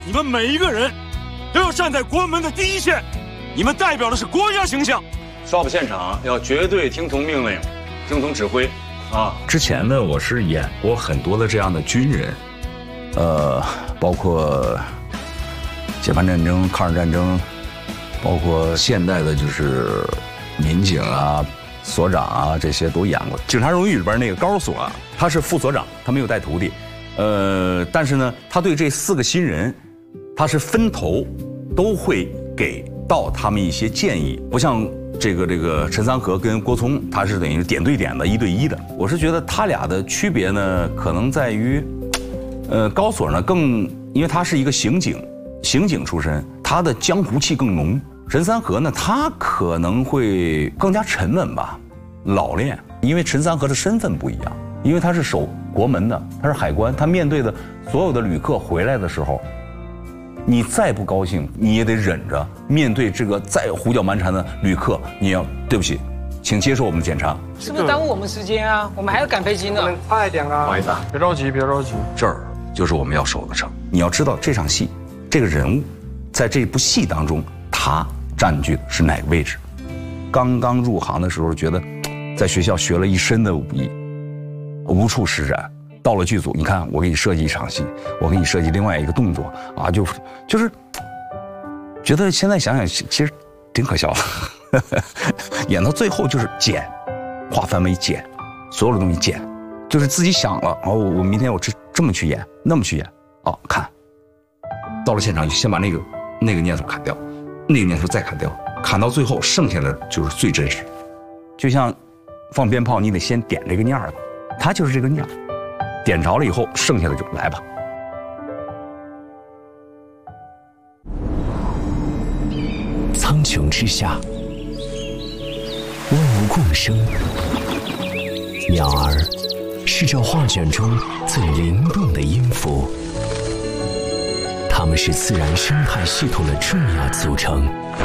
你们每一个人都要站在国门的第一线，你们代表的是国家形象。 少捕现场要绝对听从命令，听从指挥啊！ 之前呢，我是演过很多的这样的军人，包括解放战争、抗日战争，包括现代的就是民警啊、所长啊，这些都演过。《警察荣誉》里边那个高所啊，他是副所长，他没有带徒弟，但是呢，他对这4个新人，他是分头都会给到他们一些建议，不像这个陈三河跟郭聪，他是等于点对点的1对1的。我是觉得他俩的区别呢，可能在于，高所呢更，因为他是一个刑警出身，他的江湖气更浓。陈三河呢，他可能会更加沉稳吧，老练。因为陈三河的身份不一样，因为他是守国门的，他是海关，他面对的所有的旅客回来的时候，你再不高兴，你也得忍着面对这个再胡搅蛮缠的旅客，你要对不起，请接受我们的检查。 是不是耽误我们时间啊？我们还要赶飞机呢。 快点啊！ 不好意思啊， 别着急，别着急。 这儿就是我们要守的城。你要知道这场戏，这个人物，在这部戏当中，他占据的是哪个位置？刚刚入行的时候，觉得在学校学了一身的武艺，无处施展。到了剧组，你看我给你设计一场戏，我给你设计另外一个动作啊，就是觉得现在想想其实挺可笑的。演到最后就是剪，化繁为简，所有的东西剪，就是自己想了哦，我明天我这么去演，那么去演，哦，看到了现场先把那个念头砍掉，那个念头再砍掉，砍到最后剩下的就是最真实。就像放鞭炮，你得先点这个念儿，它就是这个念儿。点着了以后，剩下的就来吧。 苍穹之下，万物共生。鸟儿是这画卷中最灵动的音符，它们是自然生态系统的重要组成。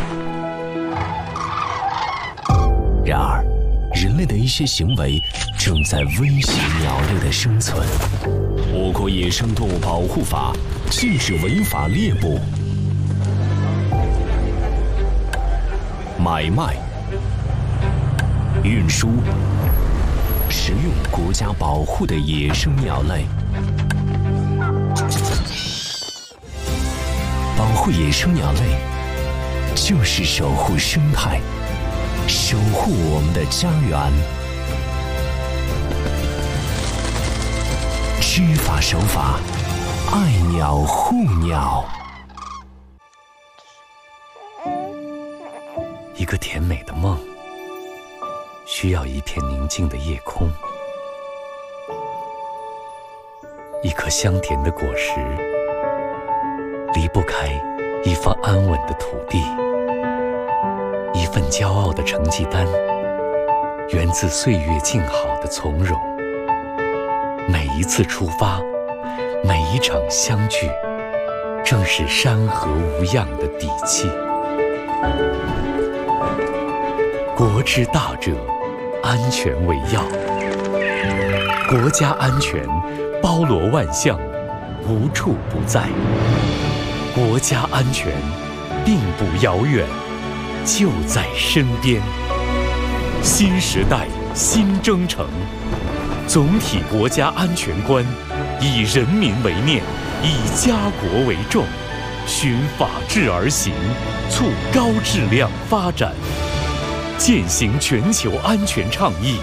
然而，人类的一些行为正在威胁鸟类的生存。我国野生动物保护法禁止违法猎捕、买卖、运输、食用国家保护的野生鸟类。保护野生鸟类，就是守护生态，守护我们的家园。知法守法，爱鸟护鸟。一个甜美的梦，需要一片宁静的夜空，一颗香甜的果实，离不开一方安稳的土地，一份骄傲的成绩单，源自岁月静好的从容。每一次出发，每一场相聚，正是山河无恙的底气。国之大者，安全为要。国家安全包罗万象，无处不在。国家安全并不遥远，就在身边。新时代新征程，总体国家安全观以人民为念，以家国为重，循法治而行，促高质量发展，践行全球安全倡议。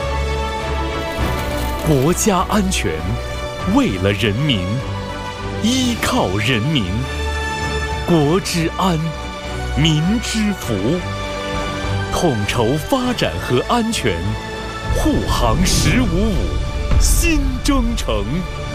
国家安全，为了人民，依靠人民，国之安，民之福。统筹发展和安全，护航1055新征程。